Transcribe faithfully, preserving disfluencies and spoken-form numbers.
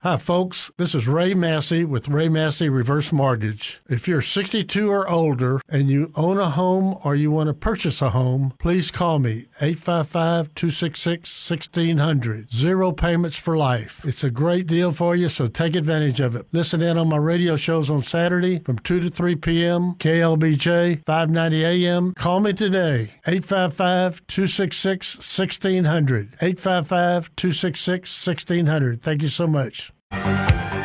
Hi, folks. This is Ray Massey with Ray Massey Reverse Mortgage. If you're sixty-two or older and you own a home or you want to purchase a home, please call me, eight five five, two six six, one six zero zero. Zero payments for life. It's a great deal for you, so take advantage of it. Listen in on my radio shows on Saturday from two to three p.m., K L B J, five ninety A M. Call me today, eight five five, two six six, one six zero zero. eight five five, two six six, one six zero zero. Thank you so much.